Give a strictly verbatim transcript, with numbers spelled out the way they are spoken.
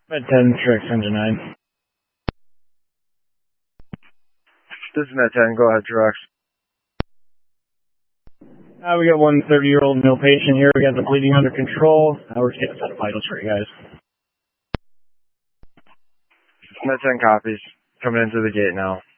Med ten, Trix, engine nine. This is Med ten, go ahead, Trucks. Uh, we got one thirty-year-old male patient here. We got the bleeding under control. Uh, we're just getting a set of vitals for you guys. Med ten copies. Coming into the gate now.